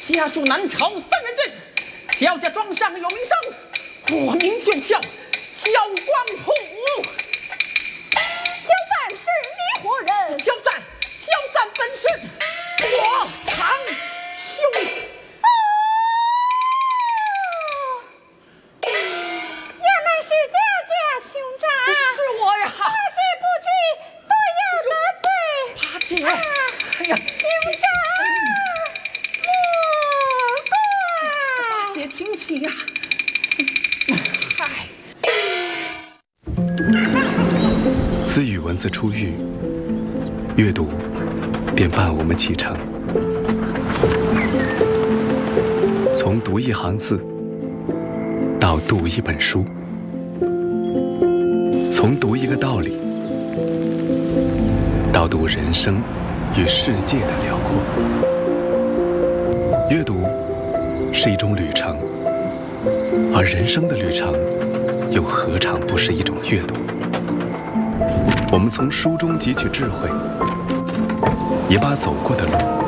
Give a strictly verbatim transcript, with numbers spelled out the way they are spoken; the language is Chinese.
家住南朝三人镇，焦家庄上有名声，我名就叫焦光普。 焦赞是你何人？ 焦赞，焦赞本是我堂兄。 哦，原来是焦家兄长。 是我呀。 八戒不知多有得罪。 八戒， 啊、 哎呀， 兄长。 八戒，请起呀！嗨， 自语文字出狱，阅读便伴我们启程。从读一行字到读一本书，从读一个道理到读人生与世界的辽阔。阅读是一种旅程，而人生的旅程又何尝不是一种阅读？我们从书中汲取智慧，也把走过的路